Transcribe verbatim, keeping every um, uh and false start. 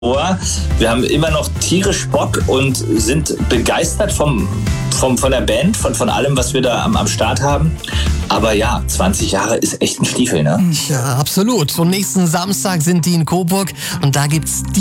Wir haben immer noch tierisch Bock und sind begeistert vom, vom, von der Band, von, von allem, was wir da am, am Start haben. Aber ja, zwanzig Jahre ist echt ein Stiefel, ne? Ja, absolut. Und nächsten Samstag sind die in Coburg und da gibt's die